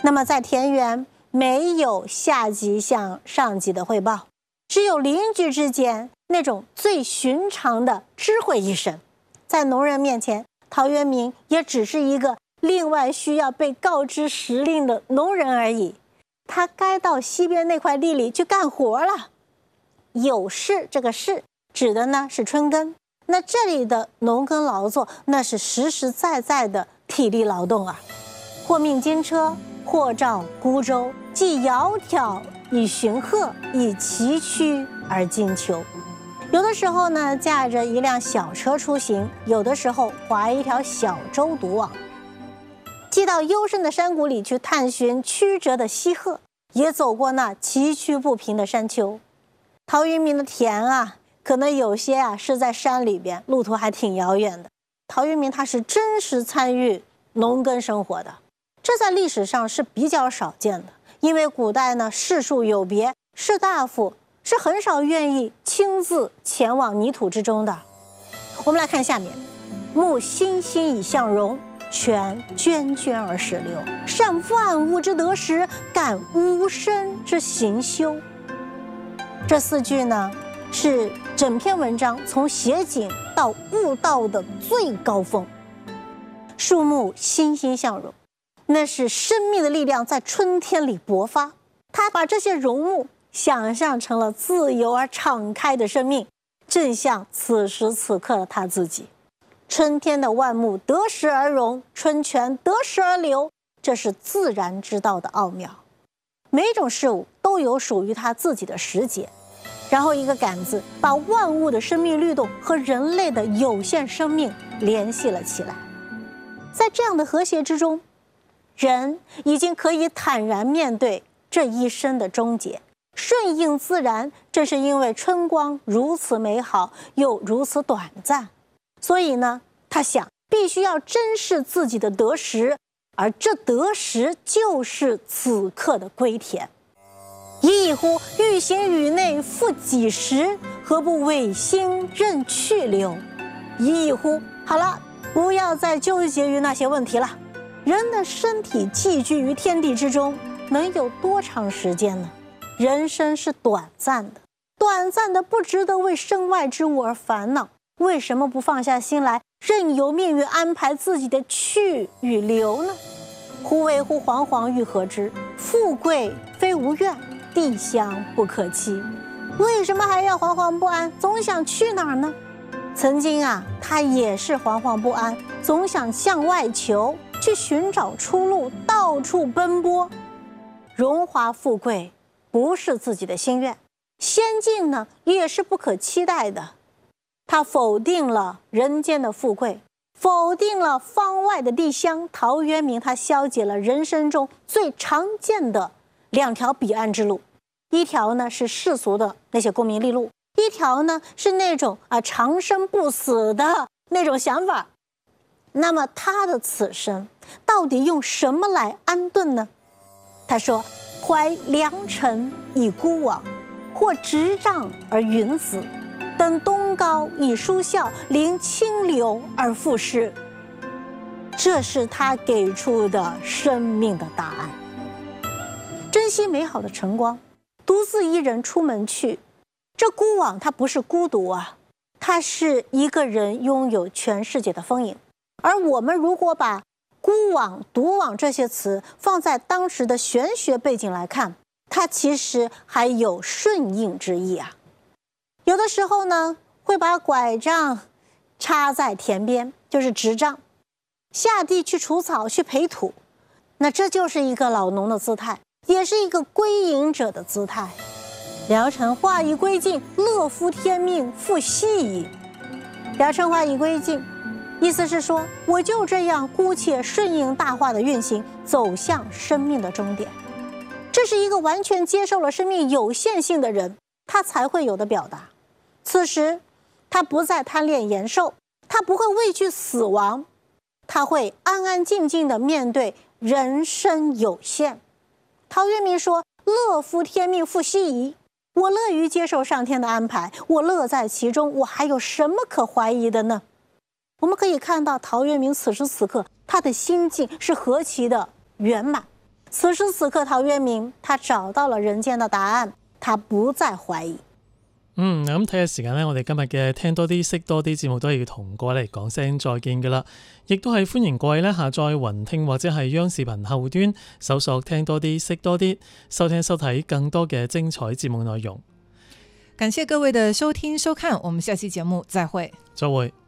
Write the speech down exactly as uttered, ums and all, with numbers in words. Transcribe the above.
那么在田园没有下级向上级的汇报，只有邻居之间那种最寻常的知会一声。在农人面前，陶渊明也只是一个另外需要被告知时令的农人而已。他该到西边那块地里去干活了。酉事，这个事指的呢是春耕，那这里的农耕劳作，那是实实在在的体力劳动啊。或命金车，或召孤舟，既窈窕以驯鹤，以崎岖而经丘。有的时候呢，驾着一辆小车出行；有的时候划一条小舟独往。既到幽深的山谷里去探寻曲折的溪壑，也走过那崎岖不平的山丘。陶渊明的田啊，可能有些啊是在山里边，路途还挺遥远的。陶渊明他是真实参与农耕生活的，这在历史上是比较少见的。因为古代呢士庶有别，士大夫是很少愿意亲自前往泥土之中的。我们来看下面：木欣欣以向荣，泉涓涓而始流，善万物之得时，感吾生之行休。这四句呢，是整篇文章从写景到悟道的最高峰。树木欣欣向荣，那是生命的力量在春天里勃发。他把这些荣物想象成了自由而敞开的生命，正像此时此刻的他自己。春天的万物得时而荣，春泉得时而流，这是自然之道的奥妙。每一种事物都有属于它自己的时节，然后一个感字把万物的生命律动和人类的有限生命联系了起来。在这样的和谐之中，人已经可以坦然面对这一生的终结，顺应自然。正是因为春光如此美好，又如此短暂，所以呢，他想必须要珍视自己的得时，而这得时就是此刻的归田。一乎，欲行宇内复几时？何不委心任去留？一乎，好了，不要再纠结于那些问题了。人的身体寄居于天地之中，能有多长时间呢？人生是短暂的，短暂的不值得为身外之物而烦恼。为什么不放下心来，任由命运安排自己的去与留呢？忽为乎惶惶欲何之？富贵非无怨，地香不可期。为什么还要惶惶不安，总想去哪儿呢？曾经啊，他也是惶惶不安，总想向外求，去寻找出路，到处奔波。荣华富贵不是自己的心愿，仙境呢也是不可期待的。他否定了人间的富贵，否定了方外的地香。陶渊明他消解了人生中最常见的两条彼岸之路，一条呢是世俗的那些功名利禄，一条呢是那种啊长生不死的那种想法。那么他的此生到底用什么来安顿呢？他说：怀良辰以孤往，或执杖而云死，登东皋以舒啸，临清流而赋诗。这是他给出的生命的答案。珍惜美好的晨光，独自一人出门去。这孤往它不是孤独啊，它是一个人拥有全世界的丰盈。而我们如果把孤往、独往这些词放在当时的玄学背景来看，它其实还有顺应之意啊。有的时候呢，会把拐杖插在田边，就是执杖，下地去除草、去培土，那这就是一个老农的姿态，也是一个归隐者的姿态。聊城化以归尽，乐夫天命复息矣。聊城化以归尽，意思是说，我就这样姑且顺应大化的运行，走向生命的终点。这是一个完全接受了生命有限性的人，他才会有的表达。此时他不再贪恋延寿，他不会畏惧死亡，他会安安静静地面对人生有限。陶渊明说：乐夫天命复息矣。我乐于接受上天的安排，我乐在其中，我还有什么可怀疑的呢？我们可以看到陶渊明此时此刻他的心境是何其的圆满。 此時此刻，陶淵明他找到了人間的答案，他不再懷疑。 嗯，咁睇下時間呢，我哋今日嘅聽多啲識多啲節目都係要同各位嚟講聲再見噶啦，亦都係歡迎各位呢下載雲聽或者係央視頻後端搜索聽多啲識多啲，收聽收睇更多嘅精彩節目內容。 感謝各位的收聽收看，我們下期節目再會。 再會。